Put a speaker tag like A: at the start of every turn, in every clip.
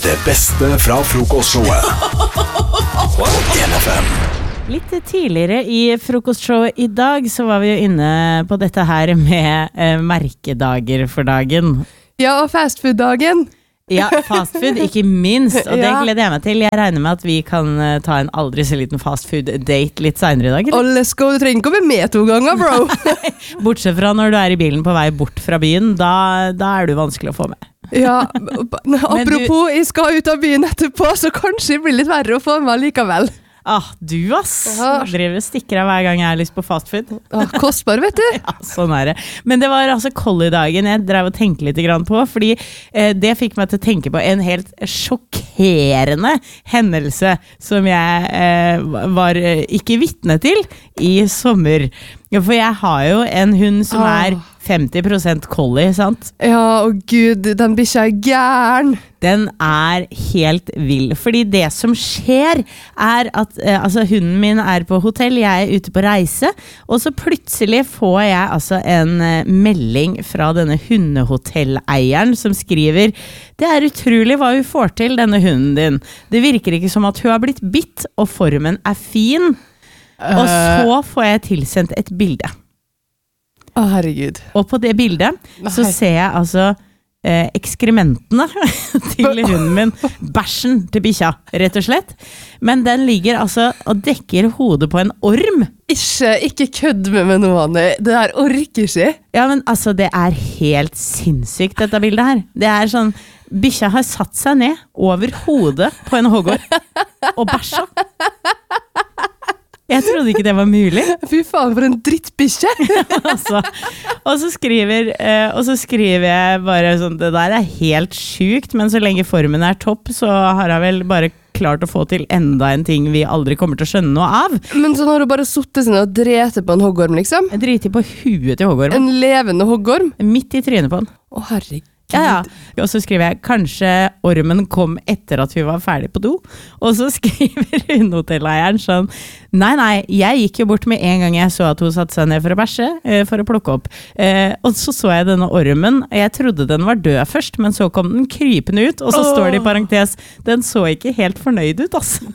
A: Det beste fra frokostshowet på NFM.
B: Litt tidligere i frokostshowet i dag så var vi jo inne på dette her med merkedager for dagen.
C: Ja, og fastfood-dagen.
B: Ja, fastfood, ikke minst. Og det gleder jeg meg til. Jeg regner med at vi kan ta en aldri så liten fastfood-date litt senere i dag.
C: Og let's go, du trenger ikke å være med 2 ganger, bro.
B: Bortsett fra når du er i bilen på vei bort fra byen, da er du vanskelig å få med.
C: Ja, apropos, jeg skal ut av byen etterpå, så kanskje det blir litt verre å få med likevel.
B: Du ass, driver stikker av hver gang jeg har lyst på fastfood.
C: Kostbar, vet du.
B: Ja, sånn er det. Men det var altså Collie-dagen jeg drev og tenkte litt grann på, fordi det fikk meg til å tenke på en helt sjokkerende hendelse som jeg var ikke vitne til i sommer. For jeg har jo en hund som er 50% collie, sant?
C: Ja, og gud, den bikkja er gæren.
B: Den er helt vild, fordi det som skjer er at hunden min er på hotell, jeg er ute på reise, og så plutselig får jeg altså en melding fra denne hundehotelleieren som skriver: det er utrolig hva hun får til, denne hunden din. Det virker ikke som at hun har blitt bitt, og formen er fin. Og så får jeg tilsendt et bilde.
C: Herregud.
B: Og på det bildet så ser jeg altså ekskrementene til hunden min, bæsjen til bikkja, rett og slett. Men den ligger altså og dekker hodet på en orm.
C: Ikke kødd med meg noe, Anne. Det der orker ikke.
B: Ja, men altså, det er helt sinnssykt, dette bildet her. Det er sånn, bikkja har satt seg ned over hodet på en hoggorm og bæsja. Jeg trodde ikke det var mulig.
C: Fy faen, for en drittbikkje.
B: Altså. Og så skriver jeg bare sånn, det der er helt sykt, men så lenge formen er topp, så har jeg vel bare klart å få til enda en ting vi aldri kommer til å skjønne noe av.
C: Men så har du bare suttet seg og drete på en hoggorm, liksom?
B: Jeg driter på huet til hoggormen.
C: En levende hoggorm?
B: Midt i trynet på den.
C: Herregud.
B: Ja. Og så skriver jeg, kanskje ormen kom etter at vi var ferdig på do. Og så skriver hundehotelleieren sånn, nei, jeg gikk jo bort med en gang jeg så at hun satte seg ned for å bæsje, for å plukke opp. Og så jeg denne ormen, jeg trodde den var død først, men så kom den krypende ut, og så står det i parentes, den så ikke helt fornøyd ut, altså.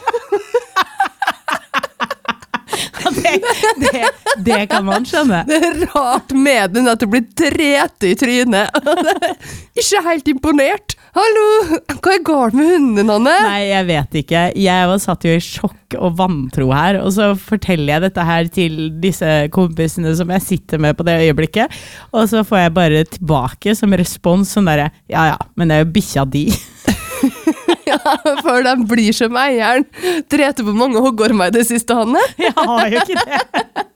B: Det kan man skjønne.
C: Det er rart med den at du blir dretet i trynet. Ikke helt imponert. Hallo, hva er galt med hunden, Anne?
B: Nei, jeg vet ikke. Jeg satt jo i sjokk og vantro her, og så forteller jeg dette her til disse kompisene som jeg sitter med på det øyeblikket, og så får jeg bare tilbake som respons sånn der, ja, men det er jo bikkja di.
C: Ja, for den blir som eieren. Dreter på mange hoggormer i det siste, Hanne.
B: Jeg har jo ikke det.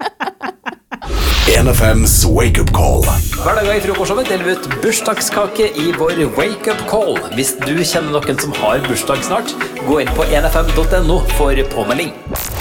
A: NFMs Wake Up Call.
D: Hver dag i frokostshowet deler vi ut bursdagskake i vår Wake Up Call. Hvis du kjenner noen som har bursdag snart, gå inn på nfm.no for påmelding.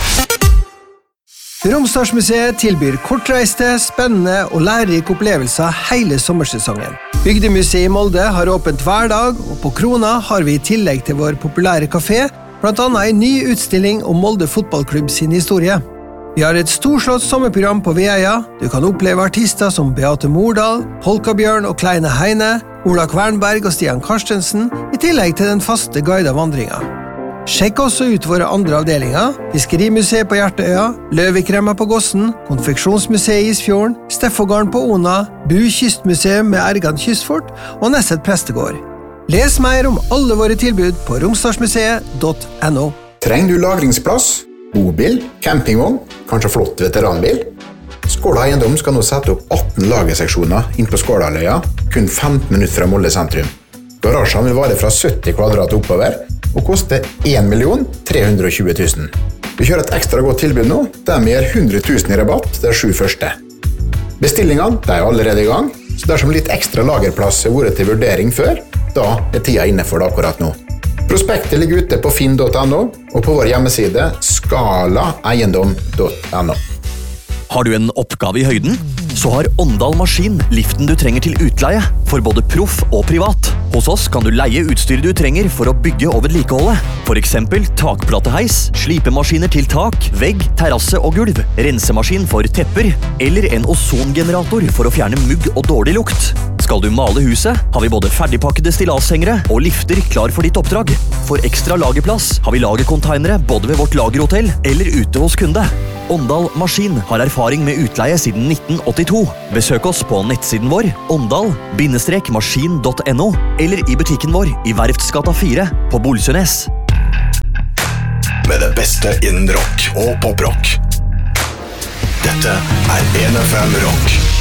E: Romsdalsmuseet tilbyr kortreiste, spennende og lærerike opplevelser hele sommersesongen. Bygdemuseet i Molde har åpent hver dag, og på Krona har vi i tillegg til vår populære kafé, blant annet en ny utstilling om Molde fotballklubb sin historie. Vi har et storslått sommerprogram på Veia. Du kan oppleve artister som Beate Mordal, Polkabjørn og Kleine Heine, Ola Kvernberg og Stian Karstensen, i tillegg til den faste guidede vandringen. Sjekk også ut våre andre avdelinger: Fiskerimuseet på Hjertøya, Løvikremma på Gossen, Konfeksjonsmuseet i Isfjorden, Steffogården på Ona, Bu kystmuseum med Ergan kystfort og Nesset prestegård. Les mer om alle våre tilbud på romsdalsmuseet.no.
F: Trenger du lagringsplass, bobil, campingvogn, kanskje flott veteranbil? Skåla Eiendom skal nå sette opp 18 lagerseksjoner inn på Skålaløya, kun 15 minutter fra Molde sentrum. Garasjen vil vare fra 70 kvadrat oppover, og koster 1.320 000. Vi kjører et ekstra godt tilbud nå, der vi gir 100 000 i rabatt de 7 første. Bestillingene er allerede i gang, så dersom litt ekstra lagerplass har vært til vurdering før, da er tida inne for det akkurat nå. Prospektet ligger ute på finn.no, og på vår hjemmeside skalaeiendom.no.
G: Har du en oppgave i høyden? Så har Åndal Maskin liften du trenger til utleie, for både proff og privat. Hos oss kan du leie utstyr du trenger for å bygge og vedlikeholde. For eksempel takplateheis, slipemaskiner til tak, vegg, terrasse og gulv, rensemaskin for tepper, eller en ozongenerator for å fjerne mugg og dårlig lukt. Skal du male huset, har vi både ferdigpakkede stillashengere og lifter klar for ditt oppdrag. For ekstra lagerplass har vi lagercontainere både ved vårt lagerhotell eller ute hos kunde. Åndal Maskin har erfaring med utleie siden 1982. Besøk oss på nettsiden vår, ondal-maskin.no, eller i butikken vår i Verftsgata 4 på Bolsønes.
A: Med det beste innen rock og poprock. Dette 1FM Rock.